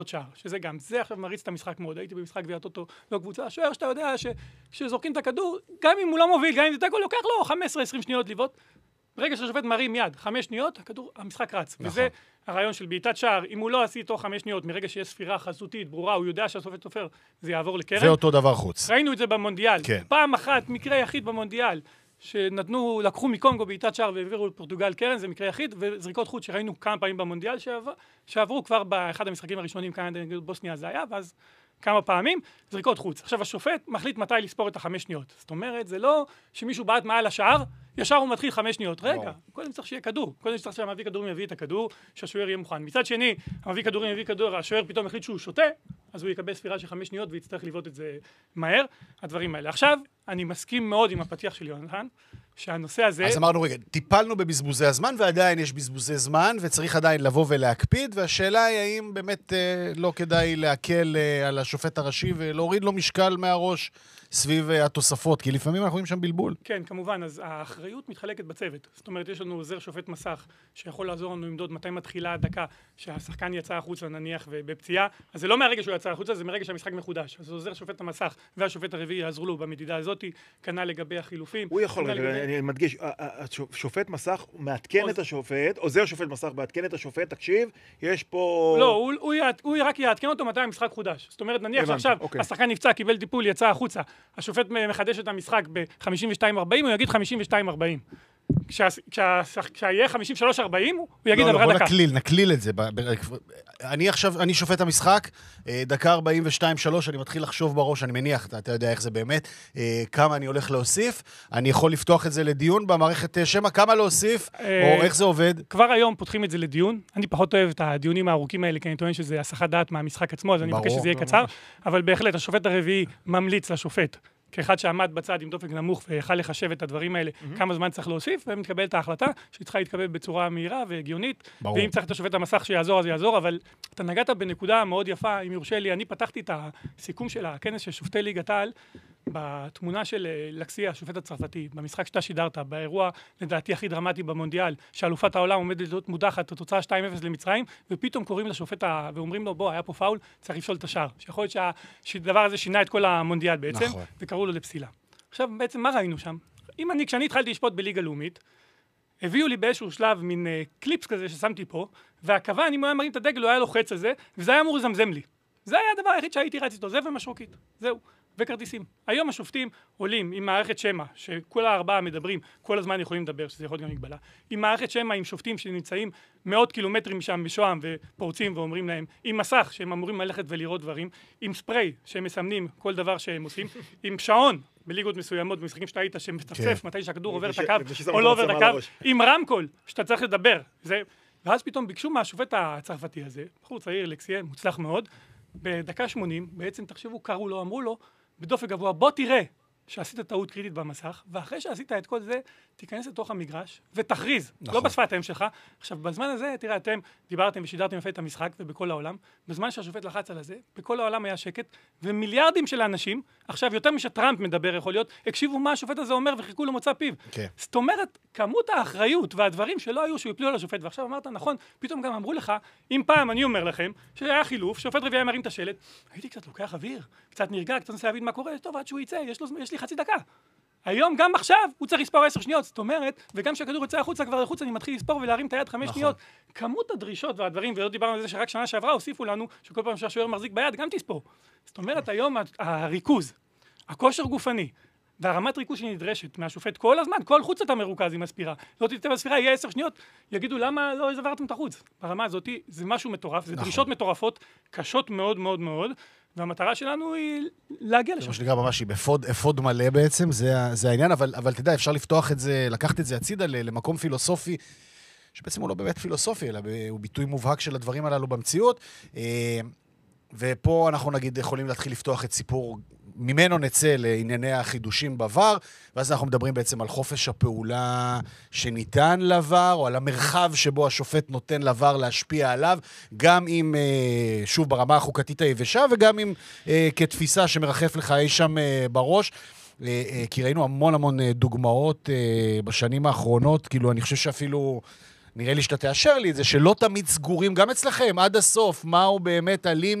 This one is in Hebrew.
שער, שזה גם, זה עכשיו מריץ את המשחק מאוד, הייתי במשחק גביע הטוטו, לא קבוצה, שוער שאתה יודע שזורקים את הכדור, גם אם הוא לא מוביל, גם אם זה תיקו, לוקח לו 15-20 שניות לבעוט, ברגע שהשופט מרים יד, 5 שניות, המשחק רץ, וזה הרעיון של בעיטת שער, אם הוא לא עשי תוך 5 שניות, מרגע שיש ספירה חזותית, ברורה, הוא יודע שהשופט סופר, זה יעבור לקרן. זה אותו דבר חוץ. ראינו את זה במונדיאל. כן. פעם אחת, מקרה יחיד במונדיאל, לקחו מקונגו בעיטת שער והעבירו לפורטוגל קרן, זה מקרה יחיד, וזריקות חוץ שראינו כמה פעמים במונדיאל שעברו כבר באחד המשחקים הראשונים, כאן בוסניה זה היה, ואז כמה פעמים, זריקות חוץ. עכשיו השופט מחליט מתי לספור את 5 שניות. זאת אומרת, זה לא שמישהו בעט מעל השער, ישר הוא מתחיל 5 שניות. רגע, קודם צריך שיהיה כדור. קודם צריך שהמביא כדורים יביא את הכדור, שהשוער יהיה מוכן. מצד שני, המביא כדורים יביא כדור, השוער פתאום החליט שהוא שותה, אז הוא יקבל ספירה של 5 שניות ויצטרך לבעוט את זה מהר, הדברים האלה. עכשיו, אני מסכים מאוד עם הפתיח של יונתן, שהנושא הזה... אז אמרנו, רגע, טיפלנו בבזבוזי הזמן, ועדיין יש בזבוזי זמן, וצריך עדיין לבוא ולהקפיד, והשאלה היא האם באמת לא כדאי להקל על השופט הראשי, ולהוריד לו משקל מהראש סביב התוספות, כי לפעמים אנחנו רואים שם בלבול. כן, כמובן, אז האחריות מתחלקת בצוות. זאת אומרת, יש לנו עוזר שופט מסך, שיכול לעזור לנו למדוד מתי מתחילה הדקה, שהשחקן יצא החוצה נניח ובפציעה, אז זה לא מהרגע שהוא יצא החוצה, זה מהרגע שהמשחק מחודש. אז עוזר שופט המסך והשופט הרביעי יעזרו לו במדידה הזאת, כנ"ל לגבי החילופים. הוא יכול, אני מדגיש, השופט מסך מעדכן את השופט, עוזר שופט מסך מעדכן את השופט, תקשיב, יש פה... לא, הוא רק יעדכן אותו מתי המשחק חודש. זאת אומרת, נניח שעכשיו השחקן נפצע, קיבל טיפול, יצא החוצה, השופט מחדש את המשחק ב-52-40, הוא יגיד 52-40. כשיהיה 53-40, הוא יגיד עברה דקה. בוא נקליל את זה. אני שופט המשחק, דקה 42-3, אני מתחיל לחשוב בראש, אני מניח, אתה יודע איך זה באמת, כמה אני הולך להוסיף, אני יכול לפתוח את זה לדיון במערכת שמע, כמה להוסיף, או איך זה עובד? כבר היום פותחים את זה לדיון, אני פחות אוהב את הדיונים הארוכים האלה, כי אני טוען שזה הסחת דעת מהמשחק עצמו, אז אני מבקש שזה יהיה קצר, אבל בהחלט, השופט הרביעי ממליץ לשופט, כאחד שעמד בצד עם דופק נמוך ויכל לחשב את הדברים האלה, כמה זמן צריך להוסיף, ומתקבל את ההחלטה שצריכה להתקבל בצורה מהירה והגיונית, ואם צריך את השופט המסך שיעזור, אז יעזור, אבל אתה נגעת בנקודה מאוד יפה, אם יורשה לי, אני פתחתי את הסיכום של הכנס של שופטי ליגת העל, בתמונה של לקסיה, השופט הצרפתי, במשחק שאתה שידרת, באירוע לדעתי הכי דרמטי במונדיאל, שאלופת העולם עומדת להיות מודחת, התוצאה 2-0 למצרים, ופתאום קוראים לשופט ואומרים לו, בוא, היה פה פאול, צריך לפסול את השער. שיכול להיות שהדבר הזה שינה את כל המונדיאל בעצם, וקראו לו לפסילה. עכשיו, בעצם מה ראינו שם? כשאני התחלתי לשפוט בליגה לאומית, הביאו לי באיזשהו שלב מין קליפס כזה ששמתי פה, והקב"ן, אם הוא היה מרים את הדגל, הוא היה לוחץ על זה, וזה היה אמור לזמזם לי. זה היה הדבר היחיד שהייתי רץ איתו, זה ומשרוקית. זהו. וכרטיסים. היום השופטים עולים עם מערכת שמע, שכל הארבעה מדברים, כל הזמן יכולים לדבר, שזה יכול להיות גם מגבלה. עם מערכת שמע, עם שופטים שנמצאים מאות קילומטרים משם בשוהם ופורצים ואומרים להם, עם מסך שהם אמורים ללכת ולראות דברים, עם ספרי שהם מסמנים כל דבר שהם עושים, עם שעון בליגות מסוימות, במשחקים שאתה היית שמצפצף מתי שהכדור עובר את הקו או לא עובר את הקו, עם רמקול שאתה צריך לדבר. ואז פתאום ביקשו מהשופט הצרפתי הזה, בחור צעיר, לקסיה, מוצלח מאוד, בדקה 80, בעצם תחשבו, קראו לו, אמרו לו, בדופק גבוה, בוא תראה שעשית טעות קריטית במסך, ואחרי שעשית את כל זה, תיכנס לתוך המגרש ותכריז, נכון. לא בשפת האם שלך. עכשיו, בזמן הזה, תראה, אתם דיברתם ושידרתם יפה את המשחק, ובכל העולם, בזמן שהשופט לחץ על הזה, בכל העולם היה שקט, ומיליארדים של האנשים, עכשיו יותר משטראמפ מדבר יכול להיות, הקשיבו מה השופט הזה אומר וחיכו למוצא פיו. Okay. זאת אומרת, כמות האחריות והדברים שלא היו שיפלו על השופט, ועכשיו אמרת, נכון, פתאום גם אמרו לך, אם פעם אני אומר לכם, שהיה חילוף, שופט רביעי מרים את השלט, הייתי קצת לוקח אוויר, קצת נרגע, קצת נסה להבין מה קורה, טוב, עד שהוא יצא, יש לי חצי דקה. היום, גם עכשיו, הוא צריך לספור 10 שניות, זאת אומרת, וגם כשהכדור יוצא החוצה כבר לחוץ, אני מתחיל לספור ולהרים את היד 5 שניות. כמות הדרישות והדברים, ולא דיברנו על זה שרק שנה שעברה הוסיפו לנו, שכל פעם שהשוער מחזיק ביד, גם תספור. זאת אומרת, היום הריכוז, הכושר גופני, והרמת ריכוז שנדרשת מהשופט כל הזמן, כל חוץ אתה מרוכז עם הספירה. לא תתתה בספירה, יהיה 10 שניות, יגידו למה לא עברתם את החוץ. ברמה הזאת, זה משהו מטורף, זה דרישות מטורפות, קשות מאוד מאוד מאוד, והמטרה שלנו היא להגיע לשם. זה מה שנקרא ממש, היא אפוד מלא בעצם, זה העניין, אבל תדע, אפשר לפתוח את זה, לקחת את זה הצידה למקום פילוסופי, שבעצם הוא לא באמת פילוסופי, אלא הוא ביטוי מובהק של הדברים הללו במציאות, ופה אנחנו נגיד יכולים להתחיל לפתוח את סיפור, ממנו נצא לענייני החידושים בעבר, ואז אנחנו מדברים בעצם על חופש הפעולה שניתן לעבר, או על המרחב שבו השופט נותן לעבר להשפיע עליו, גם אם, שוב, ברמה החוקתית היבשה, וגם אם כתפיסה שמרחף לך אי שם בראש, כי ראינו המון דוגמאות בשנים האחרונות, כאילו אני חושב שאפילו נראה לי שאתה תאשר לי את זה, שלא תמיד סגורים, גם אצלכם, עד הסוף, מהו באמת הלימיט,